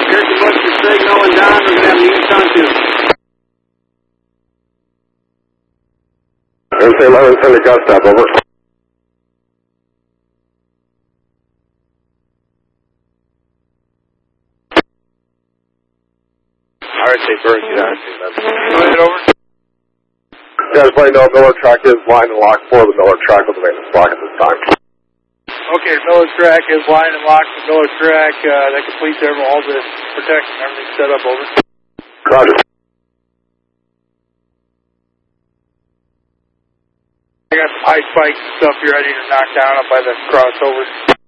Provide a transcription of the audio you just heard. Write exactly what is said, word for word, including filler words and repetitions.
Cherokee Buster signal and Don, we're going to have an east on two. R C eleven, send a gust up, over. R C Burn, get on. Go ahead, over. Guys, let know Miller track is line and lock for the Miller track with the maintenance block at this time. Okay, Miller track is line and locked. The Miller track, uh, that completes every, all the protection. Everything's set up, over. Roger. I got some high spikes and stuff you're ready to knock down up by the crossover.